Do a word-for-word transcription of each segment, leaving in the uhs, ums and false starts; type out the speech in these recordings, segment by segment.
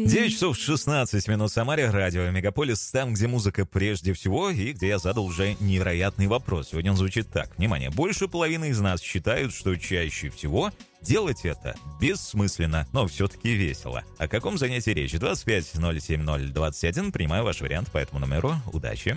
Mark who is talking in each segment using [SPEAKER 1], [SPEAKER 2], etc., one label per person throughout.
[SPEAKER 1] девять часов шестнадцать минут в Самаре. Радио Мегаполис. Там, где музыка прежде всего, и где я задал уже невероятный вопрос. Сегодня он звучит так. Внимание. Больше половины из нас считают, что чаще всего делать это бессмысленно, но все-таки весело. О каком занятии речь? двадцать пять ноль семь ноль двадцать один. Принимаю ваш вариант по этому номеру. Удачи.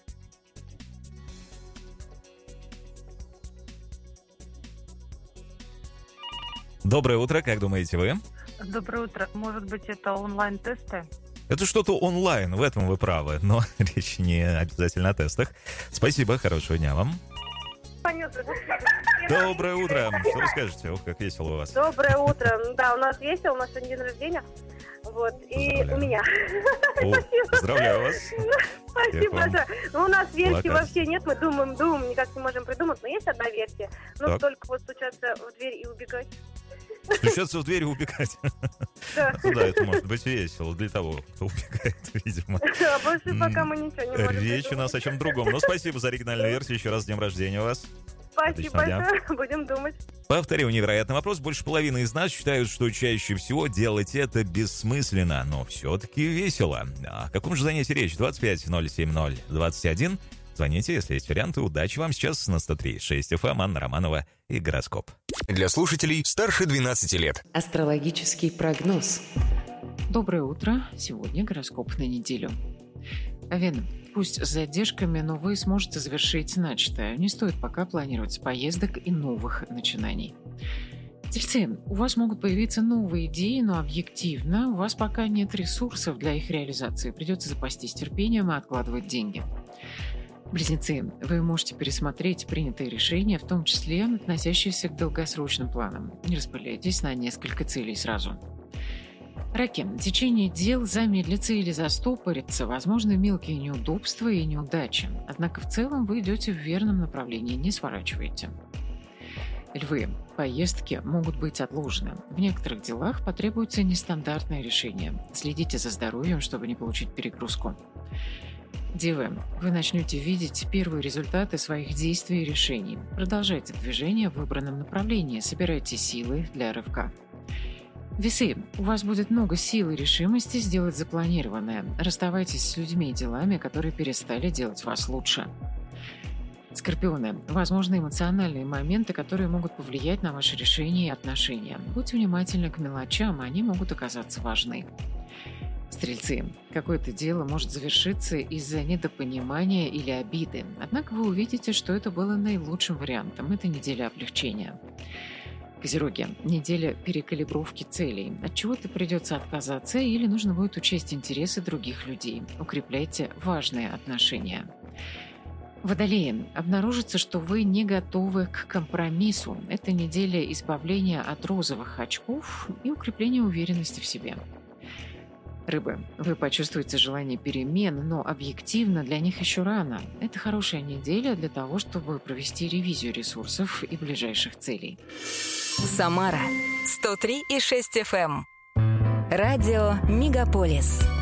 [SPEAKER 1] Доброе утро. Как думаете вы?
[SPEAKER 2] Доброе утро. Может быть, это онлайн-тесты?
[SPEAKER 1] Это что-то онлайн, в этом вы правы, но речь не обязательно о тестах. Спасибо, хорошего дня вам.
[SPEAKER 2] Понятно.
[SPEAKER 1] Доброе утро. Что вы скажете? Ох, как весело у вас.
[SPEAKER 2] Доброе утро. Да, у нас весело, у нас сегодня день рождения. Вот, и у меня.
[SPEAKER 1] О, поздравляю вас.
[SPEAKER 2] Спасибо большое. Ну, у нас версий
[SPEAKER 1] Плакать.
[SPEAKER 2] вообще нет, мы думаем, думаем, никак не можем придумать, но есть одна версия. Ну,
[SPEAKER 1] Так.
[SPEAKER 2] только вот стучаться в дверь и убегать.
[SPEAKER 1] Стучаться в дверь и убегать.
[SPEAKER 2] Да.
[SPEAKER 1] Да, это может быть весело для того, кто убегает, видимо.
[SPEAKER 2] А больше пока мы ничего не можем
[SPEAKER 1] Речь у
[SPEAKER 2] придумать.
[SPEAKER 1] нас о чем другом. Но спасибо за оригинальную версию. Еще раз с днем рождения у вас.
[SPEAKER 2] Спасибо
[SPEAKER 1] Отличного дня.
[SPEAKER 2] большое, будем думать.
[SPEAKER 1] Повторю невероятный вопрос. Больше половины из нас считают, что чаще всего делать это бессмысленно, но все-таки весело. О каком же занятии речь? двадцать пять ноль семь ноль двадцать один. Звоните, если есть варианты. Удачи вам сейчас на сто три и шесть эф эм. Анна Романова и гороскоп.
[SPEAKER 3] Для слушателей старше двенадцати лет.
[SPEAKER 4] Астрологический прогноз.
[SPEAKER 5] Доброе утро. Сегодня гороскоп на неделю. Овен, пусть с задержками, но вы сможете завершить начатое. Не стоит пока планировать поездок и новых начинаний. Тельцы, у вас могут появиться новые идеи, но объективно у вас пока нет ресурсов для их реализации. Придется запастись терпением и откладывать деньги. Близнецы, вы можете пересмотреть принятые решения, в том числе относящиеся к долгосрочным планам. Не распыляйтесь на несколько целей сразу. Раки, течение дел замедлится или застопорится, возможны мелкие неудобства и неудачи. Однако в целом вы идете в верном направлении, не сворачивайте. Львы, поездки могут быть отложены. В некоторых делах потребуется нестандартное решение. Следите за здоровьем, чтобы не получить перегрузку. Девы, вы начнете видеть первые результаты своих действий и решений. Продолжайте движение в выбранном направлении, собирайте силы для рывка. Весы, у вас будет много сил и решимости сделать запланированное. Расставайтесь с людьми и делами, которые перестали делать вас лучше. Скорпионы, возможны эмоциональные моменты, которые могут повлиять на ваши решения и отношения. Будьте внимательны к мелочам, они могут оказаться важны. Стрельцы, какое-то дело может завершиться из-за недопонимания или обиды, однако вы увидите, что это было наилучшим вариантом. Это неделя облегчения. Козероги, неделя перекалибровки целей. От чего-то придется отказаться или нужно будет учесть интересы других людей. Укрепляйте важные отношения. Водолеи, обнаружится, что вы не готовы к компромиссу. Это неделя избавления от розовых очков и укрепления уверенности в себе. Рыбы, вы почувствуете желание перемен, но объективно для них еще рано. Это хорошая неделя для того, чтобы провести ревизию ресурсов и ближайших целей.
[SPEAKER 6] Самара сто три и шесть эф эм. Радио Мегаполис.